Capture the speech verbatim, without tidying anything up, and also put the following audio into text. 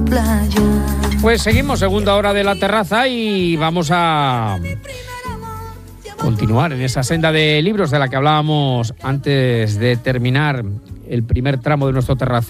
playa. Pues seguimos, segunda hora de La Terraza, y vamos a continuar en esa senda de libros de la que hablábamos antes de terminar el primer tramo de nuestro terraceo.